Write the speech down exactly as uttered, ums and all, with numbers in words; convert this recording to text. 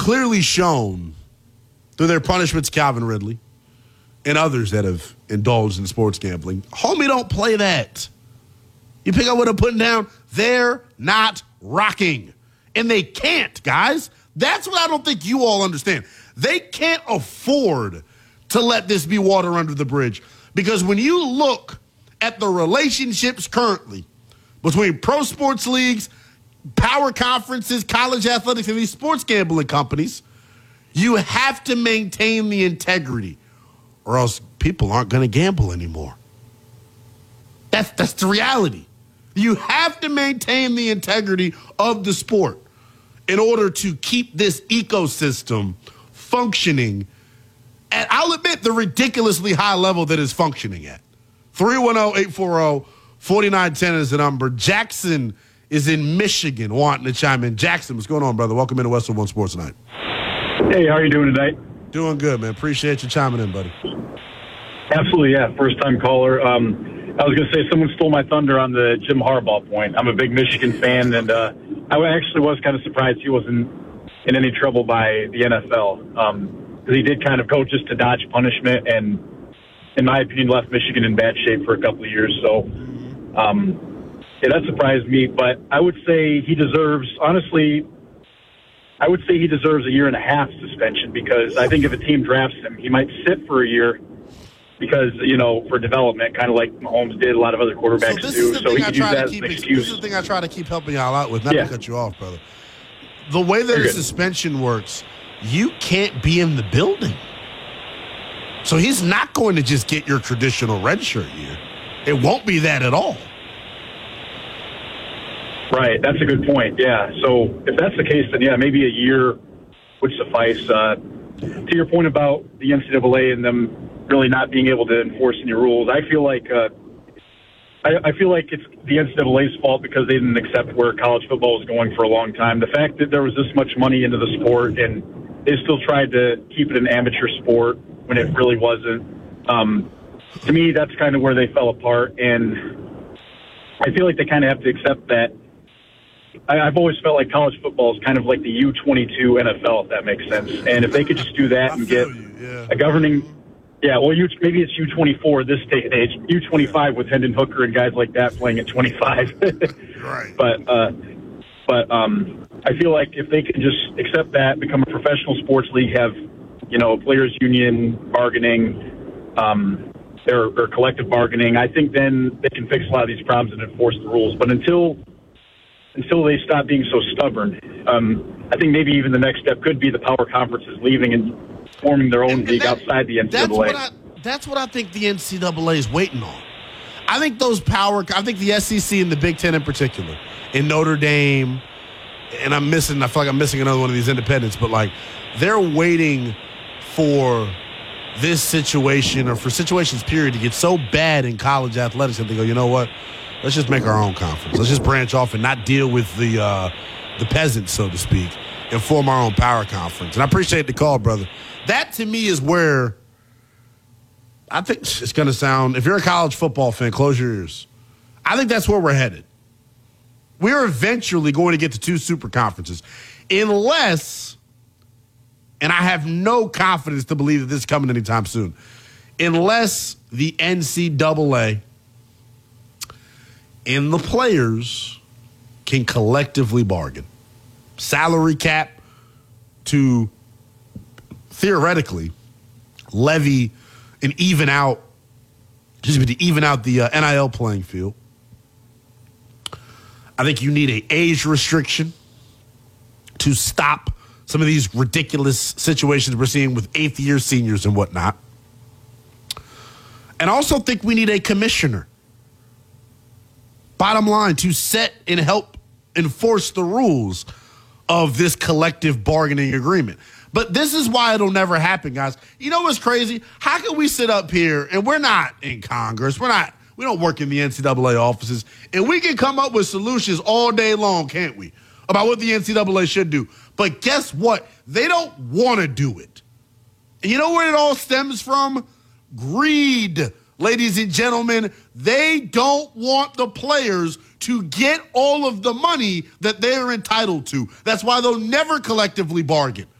clearly shown through their punishments, Calvin Ridley, and others that have indulged in sports gambling. Homie, don't play that. You pick up what I'm putting down, they're not rocking. And they can't, guys. That's what I don't think you all understand. They can't afford to let this be water under the bridge. Because when you look at the relationships currently between pro sports leagues, power conferences, college athletics, and these sports gambling companies, you have to maintain the integrity or else people aren't going to gamble anymore. That's, that's the reality. You have to maintain the integrity of the sport in order to keep this ecosystem functioning at, I'll admit, the ridiculously high level that it's functioning at. three one zero, eight four zero, four nine one zero is the number. Jackson is in Michigan wanting to chime in. Jackson, what's going on, brother? Welcome into Western One Sports tonight. Hey, how are you doing tonight? Doing good, man. Appreciate you chiming in, buddy. Absolutely, yeah. First-time caller. Um, I was going to say someone stole my thunder on the Jim Harbaugh point. I'm a big Michigan fan, and uh, I actually was kind of surprised he wasn't in any trouble by the N F L. Um, because he did kind of go just to dodge punishment and, in my opinion, left Michigan in bad shape for a couple of years. So, um, yeah, that surprised me. But I would say he deserves, honestly, I would say he deserves a year and a half suspension because I think if a team drafts him, he might sit for a year because, you know, for development, kind of like Mahomes did, a lot of other quarterbacks so do. So he could use that as keep, an excuse. This is the thing I try to keep helping y'all out with, not yeah. to cut you off, brother. The way that You're a good. suspension works, you can't be in the building. So he's not going to just get your traditional redshirt year. It won't be that at all. Right, that's a good point, yeah. So if that's the case, then, yeah, maybe a year would suffice. Uh, to your point about the N C double A and them really not being able to enforce any rules, I feel like uh, I, I feel like it's the N C double A's fault because they didn't accept where college football was going for a long time. The fact that there was this much money into the sport and they still tried to keep it an amateur sport when it really wasn't. Um, to me, that's kind of where they fell apart, and I feel like they kind of have to accept that. I, I've always felt like college football is kind of like the U twenty-two N F L, if that makes sense. And if they could just do that and get yeah. a governing, yeah, well, U, maybe it's U twenty-four this day and age, U twenty-five with Hendon Hooker and guys like that playing at twenty-five. Right. But, uh, but um, I feel like if they could just accept that, become a professional sports league, have, you know, players union bargaining, um, or, or collective bargaining, I think then they can fix a lot of these problems and enforce the rules. But until until they stop being so stubborn, um, I think maybe even the next step could be the power conferences leaving and forming their own And league that, outside the N C double A. That's what, I, that's what I think the N C double A is waiting on. I think those power, I think the S E C and the Big Ten in particular, in Notre Dame, and I'm missing, I feel like I'm missing another one of these independents, but like they're waiting for this situation or for situations, period, to get so bad in college athletics that they go, you know what? Let's just make our own conference. Let's just branch off and not deal with the uh, the peasants, so to speak, and form our own power conference. And I appreciate the call, brother. That, to me, is where I think it's going to sound, if you're a college football fan, close your ears. I think that's where we're headed. We're eventually going to get to two super conferences unless, and I have no confidence to believe that this is coming anytime soon, unless the N C double A and the players can collectively bargain. Salary cap to theoretically levy and even out, excuse me, to even out the uh, N I L playing field. I think you need an age restriction to stop some of these ridiculous situations we're seeing with eighth year seniors and whatnot. And I also think we need a commissioner, bottom line, to set and help enforce the rules of this collective bargaining agreement. But this is why it'll never happen, guys. You know what's crazy? How can we sit up here and we're not in Congress, we're not, we don't work in the N C double A offices, and we can come up with solutions all day long, can't we, about what the N C double A should do. But guess what? They don't want to do it. And you know where it all stems from? Greed, ladies and gentlemen. They don't want the players to get all of the money that they're entitled to. That's why they'll never collectively bargain.